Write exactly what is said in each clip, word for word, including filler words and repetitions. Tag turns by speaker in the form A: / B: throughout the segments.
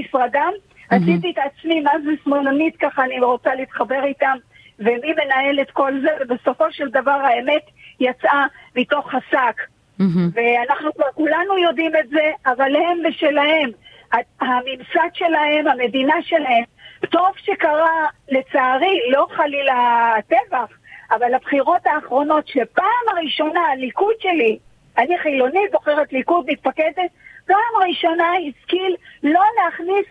A: במשרדם, mm-hmm. עשיתי את עצמי, מה זה שמאלנית, ככה אני רוצה להתחבר איתם, ומי מנהל את כל זה, ובסופו של דבר האמת יצאה מתוך חסק. Mm-hmm. ואנחנו כבר כולנו יודעים את זה, אבל הם ושלהם, הממסד שלהם, המדינה שלהם, טוב שקרה לצערי, לא חלילה הטבח, אבל הבחירות האחרונות שפעם הראשונה הליכוד שלי, אני חילונית, בוחרת ליכוד, מתפקדת, פעם הראשונה השכיל לא להכניס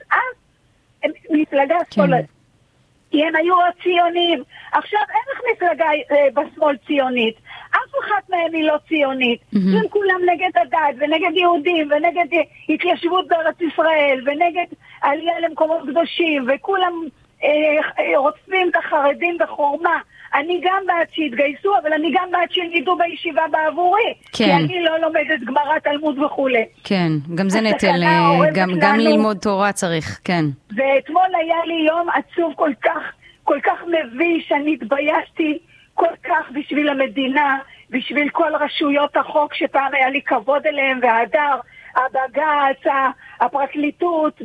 A: אף מפלגה שמאלית. כי הם היו הציונים. עכשיו אין לך מפלגה אה, בשמאל ציונית. אף אחת מהם היא לא ציונית. Mm-hmm. הם כולם נגד הדת ונגד יהודים ונגד התיישבות בארץ ישראל ונגד עלייה למקומות קדושים וכולם אה, אה, רוצים את החרדים בחורמה. אני גם בעד שהתגייסו, אבל אני גם בעד שילמדו בישיבה בעבורי. כן. כי אני לא לומדת גמרא, תלמוד וכו'.
B: כן, גם זה נטל, גם, גם ללמוד תורה צריך, כן.
A: ואתמול היה לי יום עצוב כל כך, כל כך מביש, אני התביישתי כל כך בשביל המדינה, בשביל כל רשויות החוק שפעם היה לי כבוד אליהם, וההדר, הבג"ץ, הפרקליטות,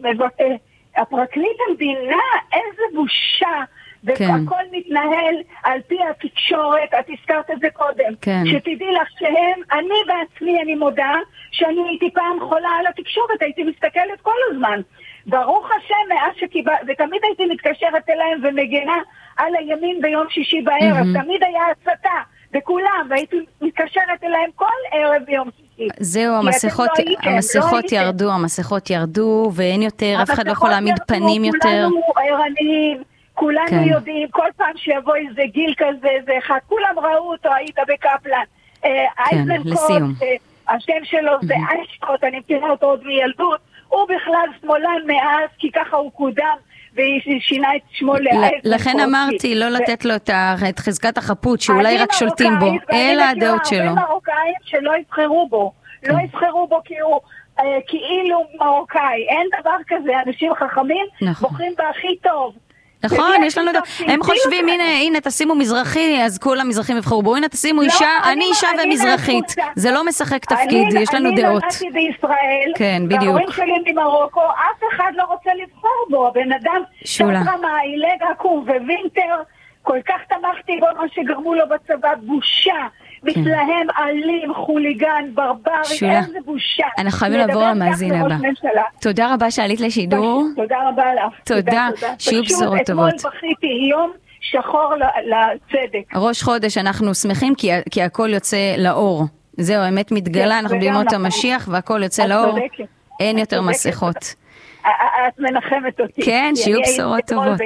A: הפרקליט המדינה, איזה בושה. והכל מתנהל על פי התקשורת, את הזכרת את זה קודם.
B: כן.
A: שתדעי לך שהם, אני בעצמי, אני מודה, שאני הייתי פעם חולה על התקשורת, הייתי מסתכלת כל הזמן. ברוך השם, מאז שקיבל, ותמיד הייתי מתקשרת אליהם ומגנה על הימין ביום שישי בערב, mm-hmm. תמיד היה הצתה, בכולם, והייתי מתקשרת אליהם כל ערב ביום שישי.
B: זהו, המסכות, לא הייתם, המסכות לא ירדו, הייתם. המסכות ירדו, ואין יותר, אף אחד לא יכול להעמיד פנים יותר.
A: כולנו ערניים, כולנו כן. יודעים, כל פעם שיבוא איזה גיל כזה, איזה אחד, כולם ראו אותו, היית בקפלן.
B: כן,
A: אייזנקוט, השם שלו זה אייזנקוט, אני מכירה אותו עוד מילדות, הוא בכלל שמאלן מאז, כי ככה הוא קודם, ושינה את שמו לאייזנקוט.
B: לכן אמרתי, לא לתת לו את חזקת החפות, שאולי רק שולטים בו, אלה הדעות שלו.
A: אני מרוקאים שלא יבחרו בו, לא יבחרו בו כי הוא כאילו מרוקאי, אין דבר כזה, אנשים חכמים בוחרים בהכי טוב.
B: נכון, יש לנו, הם חושבים, הנה, הנה, תשימו מזרחי, אז כל המזרחים יבחרו בו, הנה, תשימו אישה, אני אישה ומזרחית. זה לא משחק תפקיד, יש לנו דעות.
A: אני נולדתי בישראל,
B: כן, בדיוק.
A: וההורים שלי ממרוקו, אף אחד לא רוצה לבחור בו, הבן אדם שרמה, הילג עקום ווינטר, כל כך תמכתי בו מה שגרמו לו בצבא, בושה. מתלהם אלים, חוליגן, ברברי, איזה בושה.
B: אנחנו חייבים לעבור למאזין הבא. תודה רבה שעלית לשידור.
A: תודה רבה לך.
B: תודה, שיהיו בשורות טובות.
A: אתמול בכיתי יום שחור לצדק.
B: ראש חודש אנחנו שמחים כי הכל יוצא לאור. זהו, האמת מתגלה, אנחנו בימות המשיח והכל יוצא לאור. אין יותר מסכות.
A: את מנחמת אותי.
B: כן, שיהיו בשורות טובות.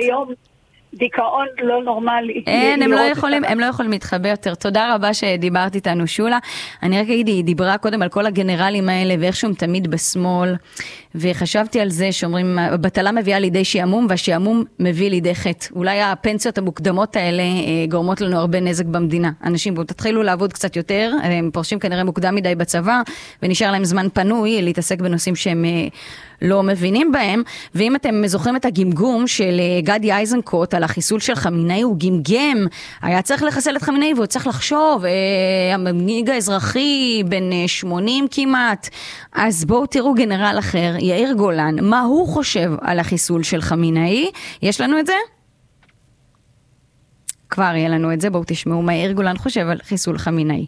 A: דיכאון לא נורמלי.
B: אין, הם לא יכולים, הם לא יכולים להתחבא יותר. תודה רבה שדיברת איתנו, שולה. אני רק אגיד, היא דיברה קודם על כל הגנרלים האלה, ואיכשהו תמיד בשמאל, וחשבתי על זה שאומרים, בטלה מביאה לידי שעמום, והשעמום מביא לידי חטא. אולי הפנסיות המוקדמות האלה גורמות לנו הרבה נזק במדינה. אנשים, בואו תתחילו לעבוד קצת יותר, הם פורשים כנראה מוקדם מדי בצבא, ונשאר להם זמן פנוי להתעסק בנושאים שהם לא מבינים בהם, ואם אתם זוכרים את הגמגום של גדי אייזנקוט על החיסול של חמינאי, הוא גמגם, היה צריך לחסל את חמינאי, והוא צריך לחשוב, אה, המנהיג האזרחי בן שמונים כמעט, אז בואו תראו גנרל אחר, יאיר גולן, מה הוא חושב על החיסול של חמינאי, יש לנו את זה? כבר יהיה לנו את זה, בואו תשמעו מה יאיר גולן חושב על חיסול חמינאי.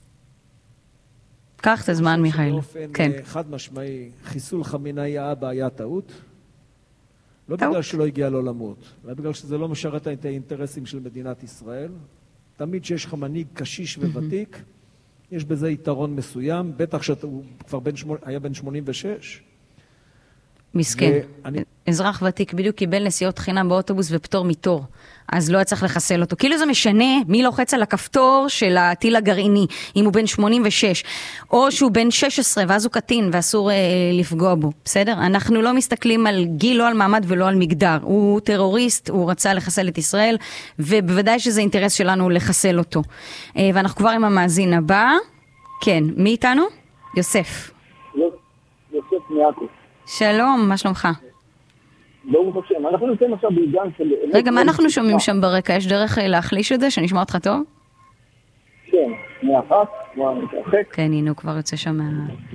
B: קח את הזמן, מיכאל.
C: כן. חד משמעי, חיסול חמינאי האבא היה טעות. לא בגלל שלא הגיע לו למות, אלא בגלל שזה לא משרת את האינטרסים של מדינת ישראל. תמיד שיש לך מנהיג קשיש וותיק, יש בזה יתרון מסוים, בטח שהוא כבר היה בן שמונים ושש.
B: מסכן. אזרח ותיק בדיוק קיבל נסיעות חינם באוטובוס ופטור מתור. אז לא היה צריך לחסל אותו. כאילו זה משנה מי לוחץ על הכפתור של הטיל הגרעיני, אם הוא בן שמונים ושש, או שהוא בן שש עשרה, ואז הוא קטין ואסור אה, לפגוע בו. בסדר? אנחנו לא מסתכלים על גיל, לא על מעמד ולא על מגדר. הוא טרוריסט, הוא רצה לחסל את ישראל, ובוודאי שזה אינטרס שלנו לחסל אותו. אה, ואנחנו כבר עם המאזין הבא. כן, מי איתנו? יוסף.
D: יוסף מיעקב.
B: שלום, מה שלומך?
D: ברוך השם, אנחנו נמצאים עכשיו בעידן של...
B: רגע, מה אנחנו שומעים שם ברקע? יש דרך להחליש את זה, שנשמע אותך טוב?
D: כן, מאחת, כמו המתרחק.
B: כן, הנה, הוא כבר יוצא שם מה...